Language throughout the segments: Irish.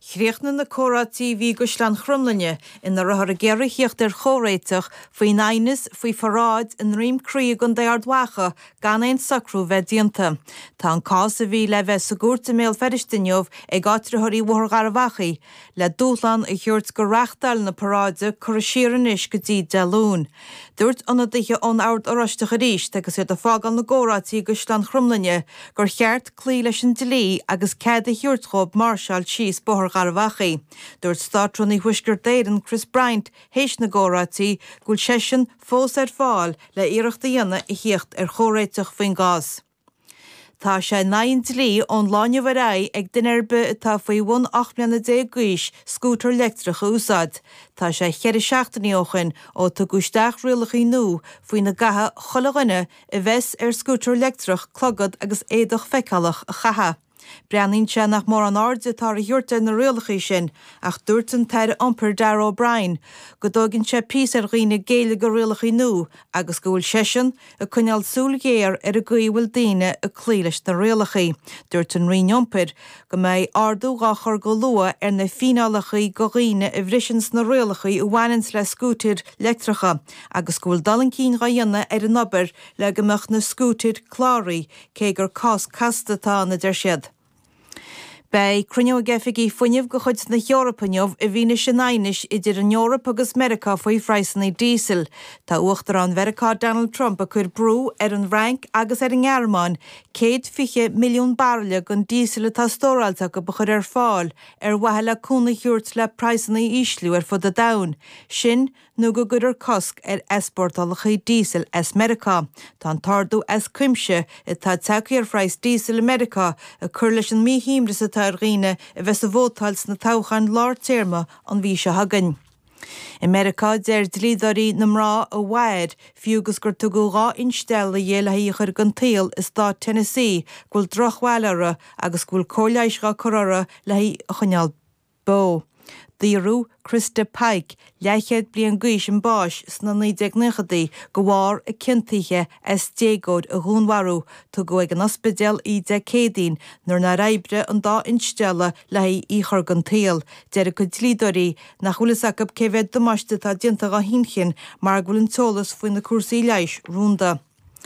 Chríochna na córatí bhí go slean chrumlanne ina rathar a géire hiocht chóréiteach faoi nainnis faoi faráid in rím críog an déardhacha gan éon sacrú bheith dianta. Tá an cás a bhí le bheith sa gúirta méal ferristeiniuh ag átrathirí mhór garabhachaí le dúlan i dúirt go reachtal na paráide chur siaran is go dtí dealún. Dúirt anna dithe ón ard oraisteach a ríist agus ar a fágan na córatí go slean chrumlanne gur cheart clí leis an dilí agus céad a dúirtchób Marshall síos bóthar Garvachi. Dúirt státrúnaí huisgur déireann Chris Bryant héis na gcóratí gúil sesin fós ar fáil le iireachta dhéanana i hiocht ar chóréiteach faoin gás. Tá sé 9 lí ón láinehhará ag duinearbe atá faoi 8 mbliana guis scútar leictreacha úsáid. Tá sé cheir seachtaíochan ó tá gúisteach rialachaí nó faoin na gatha cholaghine i bheits ar scútar leictreach clogad agus éadach feicalach a chatha. Breanín se nach mór an áde tá a dúirte na rialachaí sin ach dúirtan teir ampur Darragh O'Brien go dóginn sé pís ar riine géile go rialachaí nó agus go bhfuil sesin a chuineal súlgéir ar a gcuihfuil daine a clí leis na rialachaí. Dúirtan rion ampur go méid ardú gachar go lua ar na finálachaí go riine i bhrisins na rialachaí i bhhainins le scútir leictreacha agus go bhfuil dalan cín ga dhéanana ar an obair le gomach na scútir chláraí cé gur cás castatá na deir siad. Bei crunne gefigi funineh go chuid na Eorpaineh a bhíine sin ainis idir an Eorpa agus America faoi freisanna diesel. Tá uachtar an Vericá Donald Trump a chuir brú ar an rank agus ar an Gearmáin 150 milliún barrle gon diesel atá stóralta go bachar ar fáil ar waheile cúna thuirt le preisanna ísliú ar fud a dain. Sin nó go gudur cosc ar esportálachaí diesel es America. Tá an tardú es cuimse i tá teacaí ar freis diesel America a chur leis an míhíimre sa riine a bheits a bhótáils na táchan lár téirma an bhí se hagan. America déir dlídarí na mrá a bhaid fiúgus gur tugu rá instel a dhéalaí chur gan taal is Stát Tennessee gúil drochhhailere agus gúil cóleisra chorara le a chuneal bó. Díú Krista Pike leichéad blian guis an báis sna 19 go bhhar a cintaithe dégóid a dhúnharú tu go ag an ospidéal I decédín nuair na raibre an dá instelle le í chur gan taal. Deir go dlídarí nach chulasachab céhhéad domáiste tá dianta a hinchin mar gúil an tólas faoin na cuasaí leis rúnda.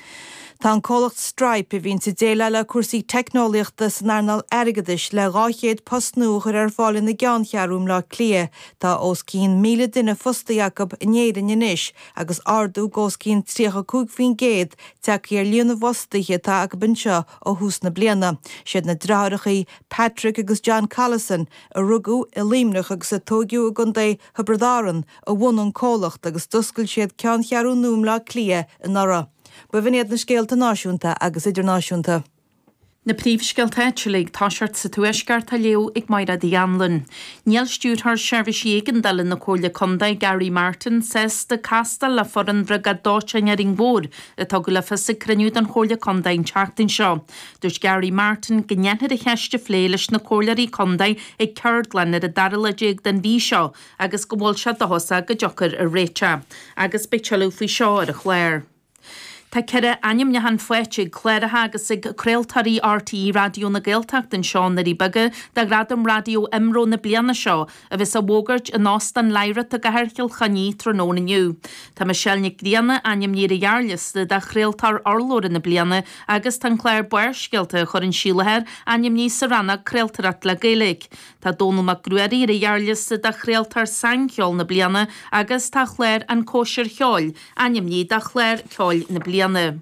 Tá an cólacht Stripe a bhín sa déile le cuasaí technoliaachta san airnal airgeadis le 200 postnú chur ar fáil na gceannchearúm le clia. Tá os cín 1000 duine fostaíachab inéidir inis agus ardú gos cín 35,000 teacaí ar líonna bhostaithe tá ag binseo ó hús na bliana. Siad na dráirichaí Patrick agus John Collison a rugú I límnach agus a tógiú a gundé Habredáran a bhhain an cólacht agus duscail siad ceannchearúm le clia in nara. Ba bhíad na scéalta náisiúnta agus idirnáisiúnta. Na príomhscéalta Éitiúlaigh táseart sa tuaisceart a leo ag maire di anlan. Níl stúrthar seirbhís éigean dalin na cóla condaid Gary Martin says de castal le for an brigad dátein ar bhór atá go le fisa cruniúd an chóla condaid teachtain seo. Dúirt Gary Martin gneanthar a cheiste flé leis na cólaí condaid ag ceardlan ar a daralaigh den bhí seo agus go bhfuil se dohosa go deochar a réite agus betealú faoi seo ar a chléir. Tá ceire aim ne han foiite chléirethe agus ag creaaltarí RTE radio na Gaeltacht den seán na ríbage de gradam radio imró na bliana seo a bheits a bhógart in nástan leiret a gaherciil chaní tróna nniu. Tá me seilnig gríana aim níir a jaarlis de chréaltar orlóir na bliana agus tan chléir buirscialte chur an sílaheir aim ní sa ranna creaaltarat le Gaeilge. Tá dónú mac gruirí a jaarlis de chréaltar sancheol na bliana agus tá chléir an cóisiir cheáil aim ní de chléir ceáil na bliana.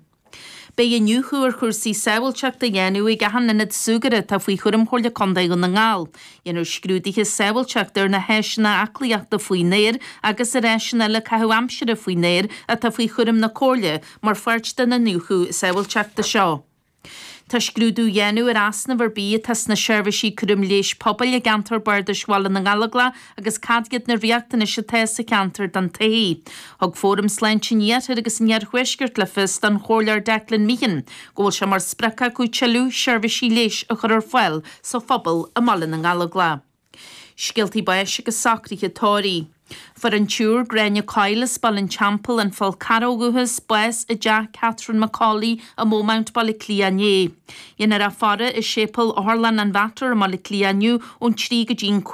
Bei a nniuchúar chuirsaí saoilteach a dhéanú I gahan inad súgara tá faoi churim chóla condaid go na ngáil. Dhéanú scrúdaithe saoilteach ar na heisina aclaíochta faoi néir agus a réisina le cathú amsire faoi néir a tá faoi churim na cóla mar fuirt den na nniuchú saoilteachta seo. Tá scrúdú dhéanú ar asna bhar bí tas na seirbhísí cuirim léis pobl a gantar barda shála na galagla agus cadgad na riachtainna se tésa cantar dan taí. Thg fórum sleintiniat agus nearhuiisgurt le fis dan chólar Declan Meehan, ggóil se mar sprecha go tealú seirbhísí léis a chur ar foiil so phobal a mala na galagla. Scialtaí báis agus sacríthe tóirí. For an túr Grenia Coilis ball Champel and Falcaroguhus Bes a Jack Catherine Macaulay a Mount Balicliané. Yenar a fara is Shepel Orlan and Vatter a Maliclianu on Triga Jean